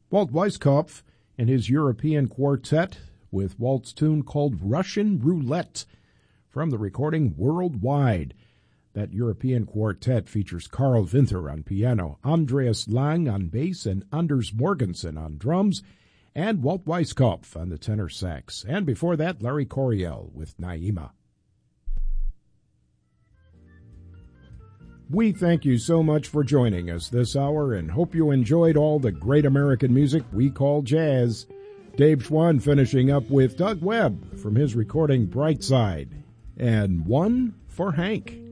Walt Weiskopf and his European Quartet with waltz tune called Russian Roulette from the recording Worldwide. That European quartet features Carl Winther on piano, Andreas Lang on bass, and Anders Morgensen on drums, and Walt Weiskopf on the tenor sax. And before that, Larry Coryell with Naima. We thank you so much for joining us this hour and hope you enjoyed all the great American music we call jazz. Dave Schwann finishing up with Doug Webb from his recording Brightside, and One for Hank.